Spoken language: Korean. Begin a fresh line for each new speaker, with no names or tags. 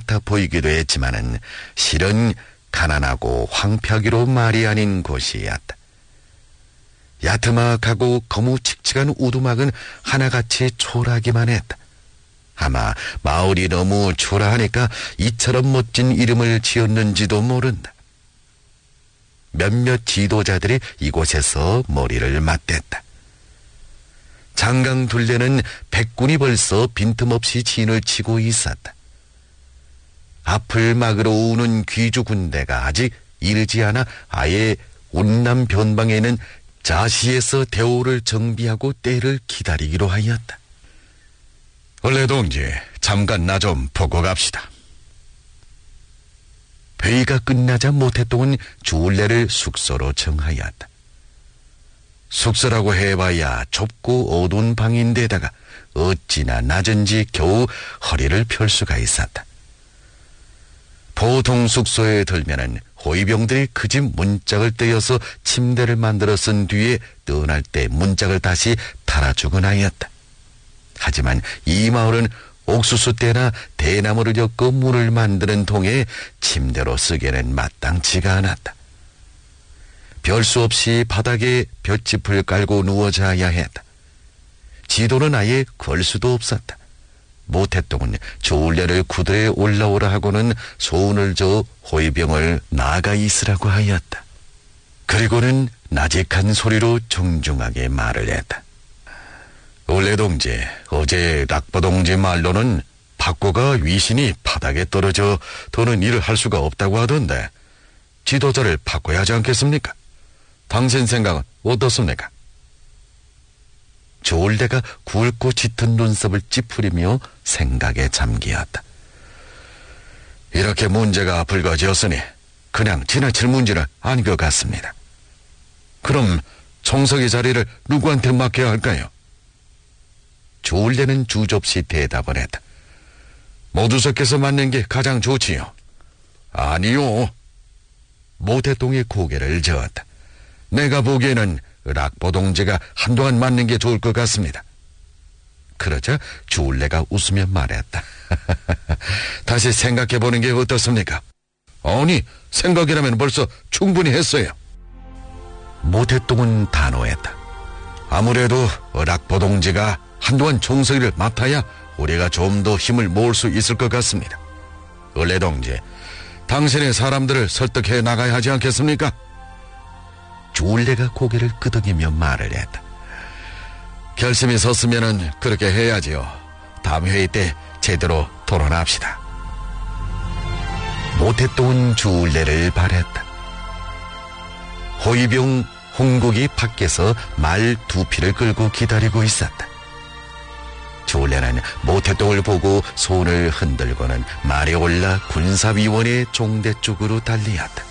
같아 보이기도 했지만은 실은 가난하고 황폐하기로 말이 아닌 곳이었다. 야트막하고 거무칙칙한 우두막은 하나같이 초라하기만 했다. 아마 마을이 너무 초라하니까 이처럼 멋진 이름을 지었는지도 모른다. 몇몇 지도자들이 이곳에서 머리를 맞댔다. 장강 둘레는 백군이 벌써 빈틈없이 진을 치고 있었다. 앞을 막으러 오는 귀주 군대가 아직 이르지 않아 아예 운남 변방에 있는 자시에서 대오를 정비하고 때를 기다리기로 하였다. 원래 동지, 잠깐 나 좀 보고 갑시다. 회의가 끝나자 모태똥은 주울레를 숙소로 정하였다. 숙소라고 해봐야 좁고 어두운 방인데다가 어찌나 낮은지 겨우 허리를 펼 수가 있었다. 보통 숙소에 들면은 호위병들이 그 집 문짝을 떼어서 침대를 만들어 쓴 뒤에 떠날 때 문짝을 다시 달아주곤 하였다. 하지만 이 마을은 옥수수 떼나 대나무를 엮어 문을 만드는 통에 침대로 쓰기에는 마땅치가 않았다. 별 수 없이 바닥에 볏짚을 깔고 누워 자야 했다. 지도는 아예 걸 수도 없었다. 모태똥은 조울레를 구들에 올라오라 하고는 소운을 줘 호위병을 나가 있으라고 하였다. 그리고는 나직한 소리로 정중하게 말을 했다. 올레 동지, 어제 락보 동지 말로는 박고가 위신이 바닥에 떨어져 더는 일을 할 수가 없다고 하던데 지도자를 바꿔야 하지 않겠습니까? 당신 생각은 어떻습니까? 조울대가 굵고 짙은 눈썹을 찌푸리며 생각에 잠기었다. 이렇게 문제가 불거지었으니 그냥 지나칠 문제는 아닌 것 같습니다. 그럼 총석의 자리를 누구한테 맡겨야 할까요? 조울대는 주접시 대답을 했다. 모두석께서 맡는 게 가장 좋지요. 아니요. 모태똥이 고개를 저었다. 내가 보기에는 락보 동지가 한동안 맡는 게 좋을 것 같습니다. 그러자 주울레가 웃으며 말했다. 다시 생각해보는 게 어떻습니까? 아니, 생각이라면 벌써 충분히 했어요. 모태똥은 단호했다. 아무래도 락보 동지가 한동안 총서기를 맡아야 우리가 좀 더 힘을 모을 수 있을 것 같습니다. 을레 동지, 당신의 사람들을 설득해 나가야 하지 않겠습니까? 주울레가 고개를 끄덕이며 말을 했다. 결심이 섰으면은 그렇게 해야지요. 다음 회의 때 제대로 토론합시다. 모태똥은 주울레를 바랬다. 호위병 홍국이 밖에서 말 두 피를 끌고 기다리고 있었다. 주울레는 모태똥을 보고 손을 흔들고는 말에 올라 군사위원의 종대 쪽으로 달리었다.